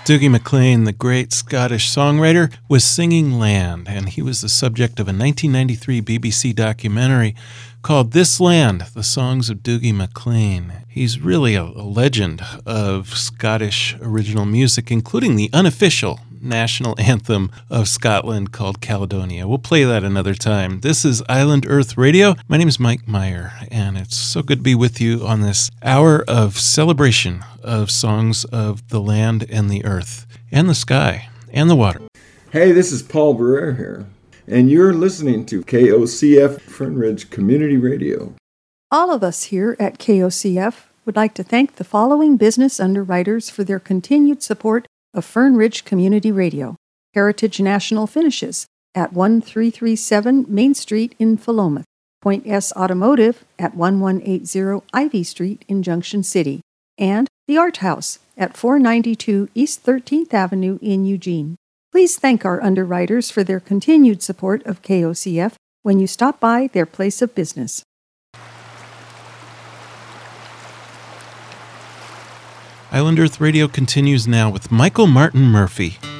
Dougie MacLean, the great Scottish songwriter, was singing Land, and he was the subject of a 1993 BBC documentary called This Land, The Songs of Dougie MacLean. He's really a legend of Scottish original music, including the unofficial national anthem of Scotland called Caledonia. We'll play that another time. This is Island Earth Radio. My name is Mike Meyer, and it's so good to be with you on this hour of celebration of songs of the land and the earth and the sky and the water. Hey, this is Paul Barrere here, and you're listening to KOCF Fern Ridge Community Radio. All of us here at KOCF would like to thank the following business underwriters for their continued support of Fern Ridge Community Radio. Heritage National Finishes at 1337 Main Street in Philomath. Point S Automotive at 1180 Ivy Street in Junction City. And The Art House at 492 East 13th Avenue in Eugene. Please thank our underwriters for their continued support of KOCF when you stop by their place of business. Island Earth Radio continues now with Michael Martin Murphey.